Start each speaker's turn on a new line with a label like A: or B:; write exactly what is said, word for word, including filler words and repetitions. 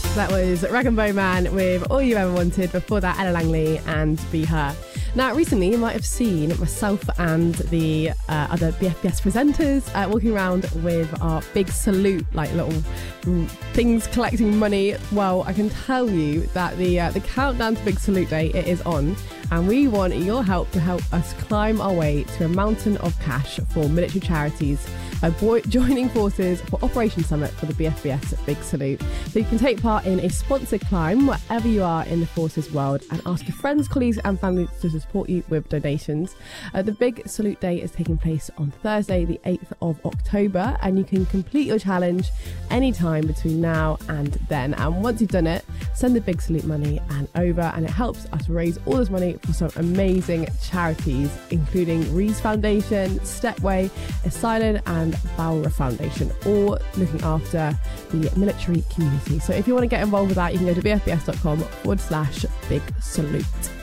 A: That was Rag and Bone Man with All You Ever Wanted. Before that, Ella Langley and Be Her. Now, recently you might have seen myself and the uh, other B F B S presenters uh, walking around with our big salute, like little mm, things collecting money. Well, I can tell you that the uh, the countdown to Big Salute Day, it is on. And we want your help to help us climb our way to a mountain of cash for military charities by boy- joining forces for Operation Summit for the B F B S Big Salute. So you can take part in a sponsored climb wherever you are in the forces world and ask your friends, colleagues and family to support you with donations. Uh, the Big Salute Day is taking place on Thursday, the eighth of October, and you can complete your challenge anytime between now and then. And once you've done it, send the Big Salute money and over, and it helps us raise all this money for some amazing charities, including Rees Foundation, Stepway, Asylum and Bowra Foundation, all looking after the military community. So if you want to get involved with that, you can go to bfbs.com forward slash big salute.